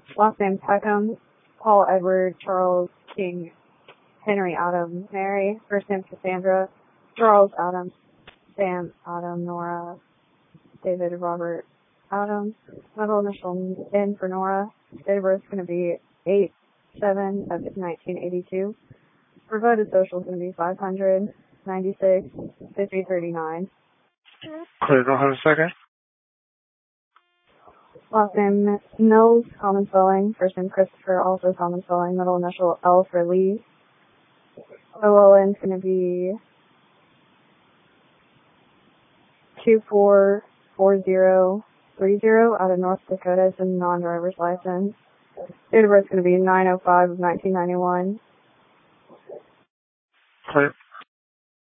Last name Peckham, Paul Edward Charles King Henry Adam Mary. First name Cassandra, Charles Adam Sam Adam Nora David Robert Adam. Middle initial N for Nora. Date of birth is going to be 8/7 of 1982. Provided social is going to be 596 5039. Clear, go ahead a second. Last name Mills, common spelling. First name Christopher, also common spelling. Middle initial L for Lee. OLN is going to be 244030 out of North Dakota. It's a non-driver's license. Date of birth is going to be 9/05 of 1991. Clear.